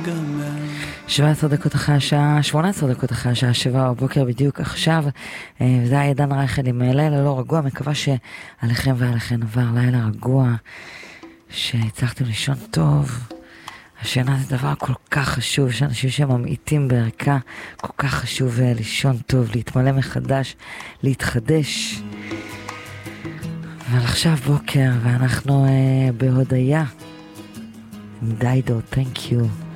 17 דקות אחרי השעה, 18 דקות אחרי השעה 7 בבוקר בדיוק עכשיו, וזה היה עידן רייכל עם לילה לא רגוע. מקווה שעליכם ועליכם עבר לילה רגוע, שהצלחתם לישון טוב. השינה זה דבר כל כך חשוב, יש אנשים שממעיטים בערכה, כל כך חשוב לישון טוב, להתמלא מחדש, להתחדש. אבל עכשיו בוקר ואנחנו בהודיה עם דיידו, thank you.